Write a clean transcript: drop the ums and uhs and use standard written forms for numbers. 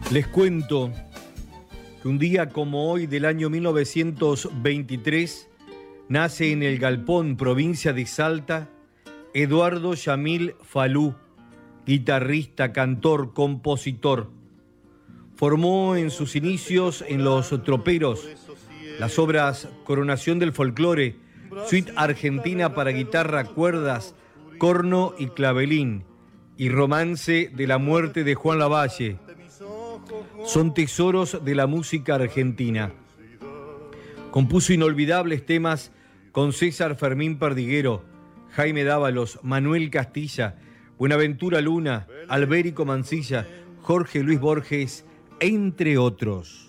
Les cuento que un día como hoy del año 1923 nace en el Galpón, provincia de Salta, Eduardo Yamil Falú, guitarrista, cantor, compositor. Formó en sus inicios en Los Troperos las obras Coronación del Folclore, Suite Argentina para guitarra, cuerdas, corno y clavelín, y Romance de la muerte de Juan Lavalle. Son tesoros de la música argentina. Compuso inolvidables temas con César Fermín Perdiguero, Jaime Dávalos, Manuel Castilla, Buenaventura Luna, Albérico Mansilla, Jorge Luis Borges, entre otros.